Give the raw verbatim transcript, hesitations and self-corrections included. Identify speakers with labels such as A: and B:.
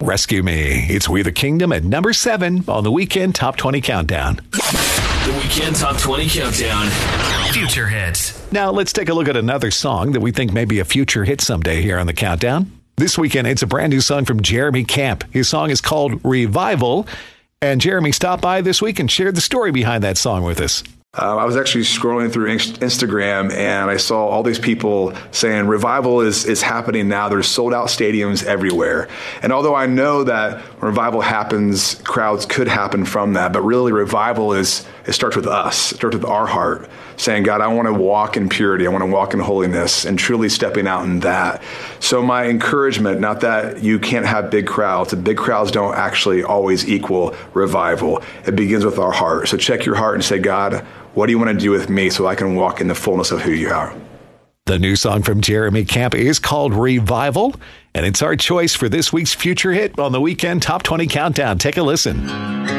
A: Rescue Me. It's We the Kingdom at number seven on the Weekend Top twenty Countdown.
B: The Weekend Top twenty Countdown. Future hits.
A: Now let's take a look at another song that we think may be a future hit someday here on the Countdown. This weekend, it's a brand new song from Jeremy Camp. His song is called Revival. And Jeremy stopped by this week and shared the story behind that song with us.
C: Uh, I was actually scrolling through Instagram and I saw all these people saying revival is, is happening now. There's sold out stadiums everywhere. And although I know that when revival happens, crowds could happen from that, but really revival is, it starts with us. It starts with our heart saying, God, I want to walk in purity. I want to walk in holiness and truly stepping out in that. So my encouragement, not that you can't have big crowds. The big crowds don't actually always equal revival. It begins with our heart. So check your heart and say, God, what do you want to do with me so I can walk in the fullness of who you are?
A: The new song from Jeremy Camp is called Revival, and it's our choice for this week's future hit on the Weekend Top twenty Countdown. Take a listen.